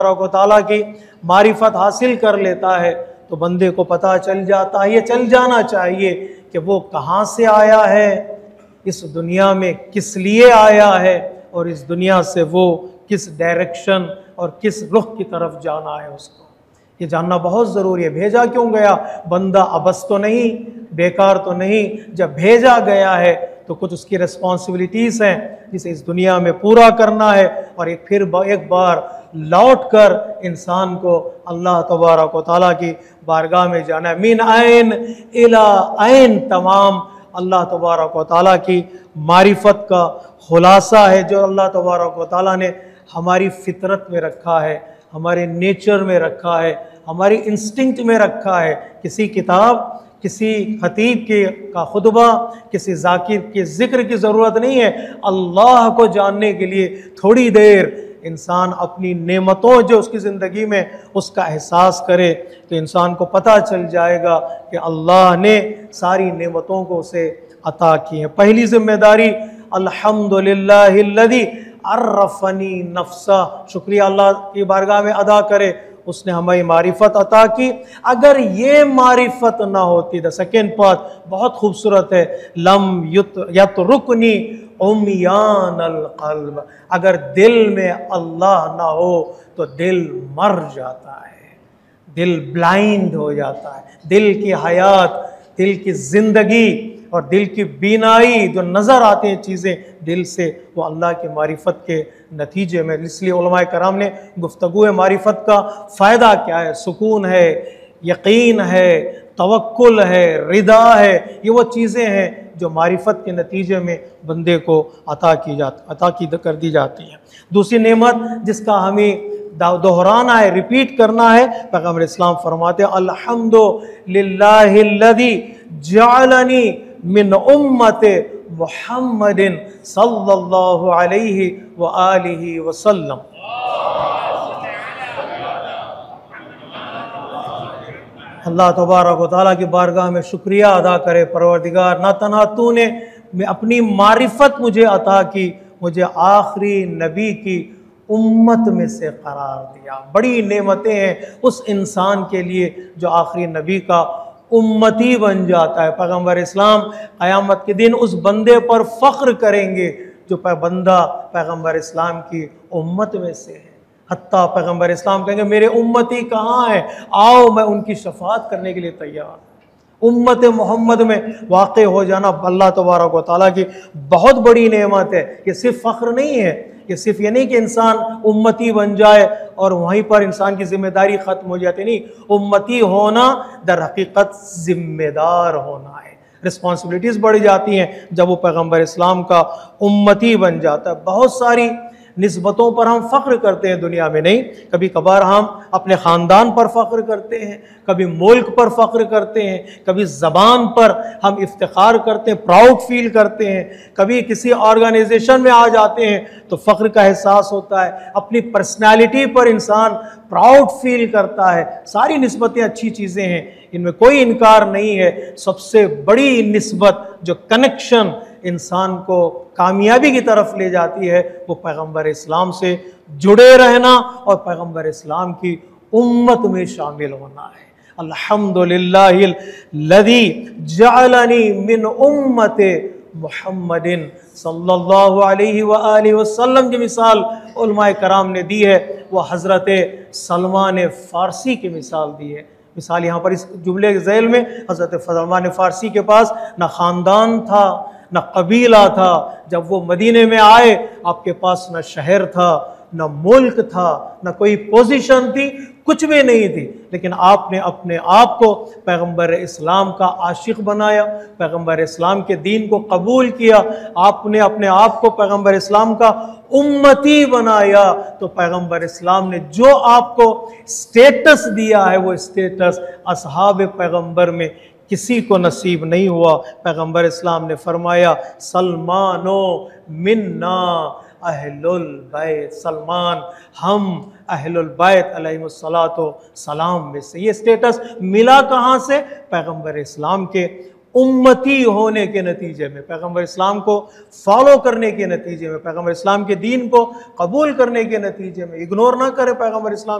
को ताला की मारिफत हासिल कर लेता है तो बंदे को पता चल जाता है, ये चल जाना चाहिए कि वो कहाँ से आया है, इस दुनिया में किस लिए आया है और इस दुनिया से वो किस डायरेक्शन और किस रुख की तरफ जाना है। उसको ये जानना बहुत ज़रूरी है। भेजा क्यों गया? बंदा अबस तो नहीं, बेकार तो नहीं। जब भेजा गया है तो कुछ उसकी रिस्पॉन्सिबिलिटीज़ हैं जिसे इस दुनिया में पूरा करना है और एक बार लौट कर इंसान को अल्लाह तबारक व तआला की बारगाह में जाना है। मिन ऐन इला ऐन तमाम अल्लाह तबारक व तआला की मारिफत का खुलासा है जो अल्लाह तबारक व तआला ने हमारी फितरत में रखा है, हमारे नेचर में रखा है, हमारी इंस्टिंक्ट में रखा है। किसी किताब, किसी खतीब का खुतबा, किसी जाकिर के ज़िक्र की ज़रूरत नहीं है। अल्लाह को जानने के लिए थोड़ी देर इंसान अपनी नेमतों जो उसकी ज़िंदगी में उसका एहसास करे तो इंसान को पता चल जाएगा कि अल्लाह ने सारी नेमतों को उसे अता की है। पहली जिम्मेदारी अल्हम्दुलिल्लाहिल्लज़ी अर्रफ़नी नफ्सा, शुक्रिया अल्लाह की बारगाह में अदा करे, उसने हमें मारिफत अता की। अगर ये मारिफत ना होती, द सेकेंड पार्ट बहुत खूबसूरत है, लम यतरुकनी उम्यानल क़ल्ब, अगर दिल में अल्लाह ना हो तो दिल मर जाता है, दिल ब्लाइंड हो जाता है। दिल की हयात, दिल की ज़िंदगी और दिल की बीनाई जो नज़र आती हैं चीज़ें दिल से, वो अल्लाह की मारिफत के नतीजे में। इसलिए उलमाए कराम ने गुफ्तगू मारिफत का फ़ायदा क्या है, सुकून है, यकीन है, तवक्कुल है, रिदा है, ये वो चीज़ें हैं जो मारिफत के नतीजे में बंदे को अता कर दी जाती हैं। दूसरी नेमत जिसका हमें दोहराना है, रिपीट करना है, पैगंबर इस्लाम फरमाते हैं अल्हम्दुलिल्लाहिल्लज़ी जअलनी मिन उम्मति मुहम्मदिन सल्लल्लाहु अलैहि व आलिहि वसल्लम। अल्लाह तबारक व तआला की बारगाह में शुक्रिया अदा करे, परवरदिगार ना तना तूने अपनी मारिफत मुझे अता की, मुझे आखिरी नबी की उम्मत में से करार दिया। बड़ी नेमतें हैं उस इंसान के लिए जो आखिरी नबी का उम्मती बन जाता है। पैगंबर इस्लाम क़यामत के दिन उस बंदे पर फ़ख्र करेंगे जो बंदा पैगंबर इस्लाम की उम्मत में से है। हत्ता पैगंबर इस्लाम कहेंगे मेरे उम्मती कहाँ हैं, आओ मैं उनकी शफाअत करने के लिए तैयार। उम्मत मोहम्मद में वाक़े हो जाना अल्लाह तबारक व तआला की बहुत बड़ी नेमत है। ये सिर्फ फ़ख्र नहीं है, ये सिर्फ ये नहीं कि इंसान उम्मती बन जाए और वहीं पर इंसान की जिम्मेदारी ख़त्म हो जाती, नहीं। उम्मती होना दर हकीकत ज़िम्मेदार होना है, रिस्पॉन्सिबिलिटीज़ बढ़ जाती हैं जब वो पैगंबर इस्लाम का उम्मती बन जाता है। बहुत सारी निस्बतों पर हम फ़ख्र करते हैं दुनिया में, नहीं, कभी कभार हम अपने ख़ानदान पर फ़ख्र करते हैं, कभी मुल्क पर फ़ख्र करते हैं, कभी ज़बान पर हम इफ्तिखार करते हैं, प्राउड फील करते हैं, कभी किसी ऑर्गेनाइजेशन में आ जाते हैं तो फ़ख्र का एहसास होता है, अपनी पर्सनैलिटी पर इंसान प्राउड फील करता है। सारी निस्बतें अच्छी चीज़ें हैं, इनमें कोई इनकार नहीं है। सबसे बड़ी निस्बत जो कनेक्शन इंसान को कामयाबी की तरफ ले जाती है वो पैगंबर इस्लाम से जुड़े रहना और पैगंबर इस्लाम की उम्मत में शामिल होना है। अल्हम्दुलिल्लाहिल्लज़ी जअलनी मिन उम्मति मुहम्मदिन सल्लल्लाहु अलैहि व आलिहि वसल्लम की मिसाल उलमाए कराम ने दी है, वो हज़रत सलमान फ़ारसी की मिसाल दी है। मिसाल यहाँ पर इस जुमले के ज़ैल में हज़रत सलमान फ़ारसी के पास ना ख़ानदान था, न कबीला था। जब वो मदीने में आए आपके पास न शहर था, न मुल्क था, न कोई पोजीशन थी, कुछ भी नहीं थी, लेकिन आपने अपने आप को पैगंबर इस्लाम का आशिक बनाया, पैगंबर इस्लाम के दीन को कबूल किया, आपने अपने आप को पैगंबर इस्लाम का उम्मती बनाया। तो पैगंबर इस्लाम ने जो आपको स्टेटस दिया है वो स्टेटस असहाब पैगंबर में किसी को नसीब नहीं हुआ। पैगंबर इस्लाम ने फरमाया सलमानो मिन्ना अहलुल बैत, सलमान हम अहलुल बैत अलैहिमुस्सलातो सलाम में से। ये स्टेटस मिला कहाँ से? पैगंबर इस्लाम के उम्मती होने के नतीजे में, पैगम्बर इस्लाम को फॉलो करने के नतीजे में, पैगम्बर इस्लाम के दीन को कबूल करने के नतीजे में। इग्नोर ना करे पैगम्बर इस्लाम